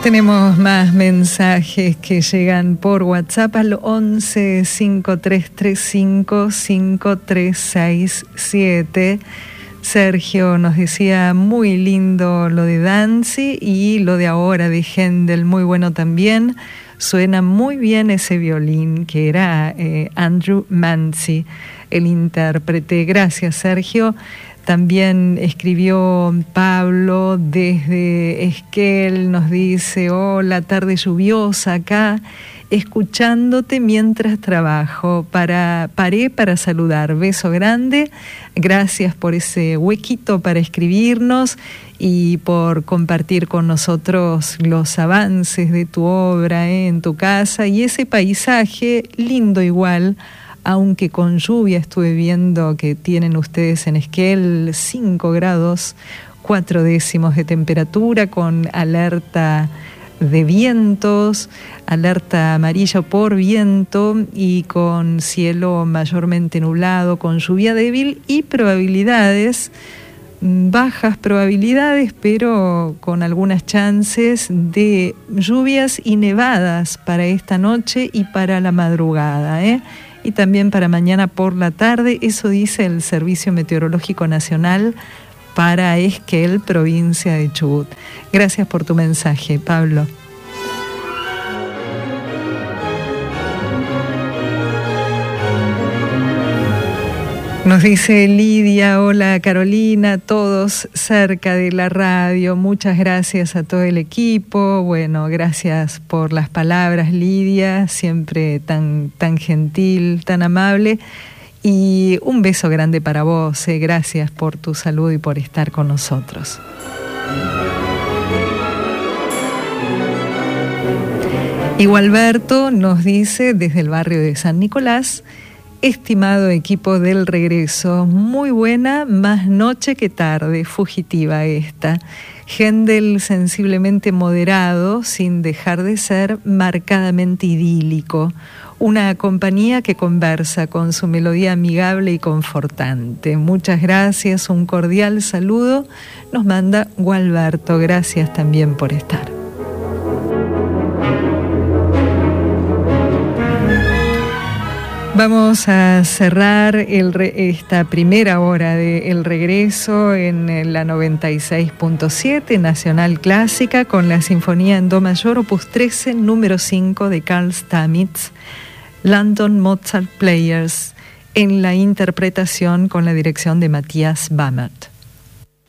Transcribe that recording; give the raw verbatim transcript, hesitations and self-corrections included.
Tenemos más mensajes que llegan por WhatsApp al once cinco tres tres cinco cinco tres seis siete. Sergio nos decía muy lindo lo de Danzi y lo de ahora de Händel, muy bueno también. Suena muy bien ese violín que era eh, Andrew Manzi, el intérprete. Gracias, Sergio. También escribió Pablo desde Esquel, nos dice: hola, tarde lluviosa acá, escuchándote mientras trabajo. Para, paré para saludar. Beso grande. Gracias por ese huequito para escribirnos y por compartir con nosotros los avances de tu obra, ¿eh? En tu casa y ese paisaje lindo igual. Aunque con lluvia, estuve viendo que tienen ustedes en Esquel cinco grados, cuatro décimos de temperatura, con alerta de vientos, alerta amarilla por viento y con cielo mayormente nublado, con lluvia débil y probabilidades, bajas probabilidades, pero con algunas chances de lluvias y nevadas para esta noche y para la madrugada, ¿eh? Y también para mañana por la tarde, eso dice el Servicio Meteorológico Nacional para Esquel, provincia de Chubut. Gracias por tu mensaje, Pablo. Nos dice Lidia: hola Carolina, todos cerca de la radio, muchas gracias a todo el equipo. Bueno, gracias por las palabras, Lidia, siempre tan, tan gentil, tan amable. Y un beso grande para vos, eh. Gracias por tu salud y por estar con nosotros. Y Gualberto nos dice desde el barrio de San Nicolás: estimado equipo del regreso, muy buena, más noche que tarde, fugitiva esta. Händel sensiblemente moderado, sin dejar de ser marcadamente idílico. Una compañía que conversa con su melodía amigable y confortante. Muchas gracias, un cordial saludo. Nos manda Gualberto, gracias también por estar. Vamos a cerrar el re, esta primera hora de El Regreso en la noventa y seis punto siete Nacional Clásica con la Sinfonía en Do mayor opus trece, número cinco de Carl Stamitz, London Mozart Players, en la interpretación con la dirección de Matthias Bammert.